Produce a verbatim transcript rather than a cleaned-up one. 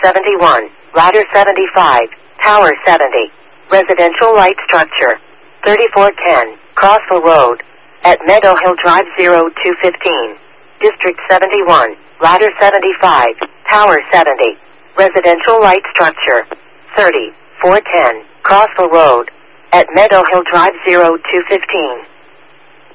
seventy-one, Ladder seventy-five, Tower seventy. Residential light structure. thirty-four ten, Crossville Road. At Meadow Hill Drive zero two fifteen. District seventy-one, Ladder seventy-five, Tower seventy. Residential light structure. thirty-four ten, Crossville Road. At Meadow Hill Drive zero two fifteen.